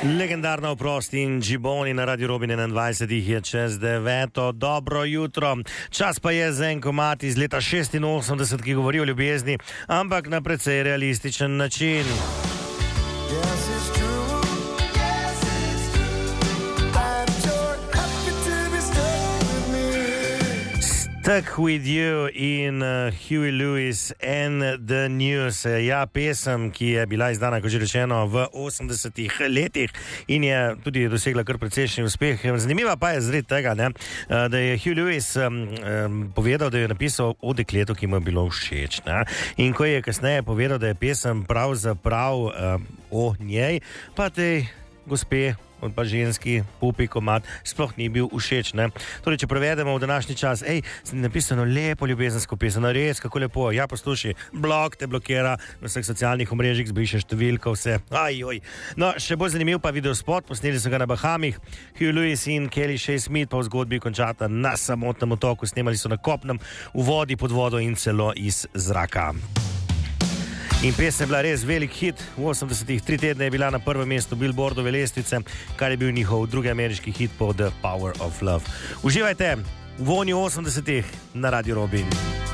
Legendarna oprost in Džiboni na Radio Robin 21 je čez 9. Dobro jutro. Čas pa je za en komad iz leta 86, ki govori o ljubezni, ampak na precej realističen način. Stuck with You in Huey Lewis and the News. Ja, pesem, ki je bila izdana, kot že rečeno, v 80-ih letih in je tudi dosegla kar precejšnji uspeh. Zanimiva pa je zaradi tega, da je Huey Lewis povedal, da je napisal o dekletu, ki mu je bilo všeč. In ko je kasneje povedal, da je pesem pravzaprav o njej, pa tej gospe, pa ženski pupi komad sploh ni bil všeč. Torej, če prevedemo v današnji čas, napisano lepo ljubezensko pesem, res, kako lepo, ja, posluši, blog te blokira na vseh socialnih omrežjih, zbriše številko, vse, ajoj. No, še bolj zanimiv pa videospot, posneli so ga na Bahamih, Huey Lewis in Kelly Shea Smith pa v zgodbi končata na samotnem otoku, snemali so na kopnem, v vodi, pod vodo in celo iz zraka. In pesem je bila res velik hit. V 80-ih 3 tedne je bila na prvem mestu Billboardove lestvice, kar je bil njihov drugi ameriški hit po The Power of Love. Uživajte v vonju 80-ih na Radio Robin.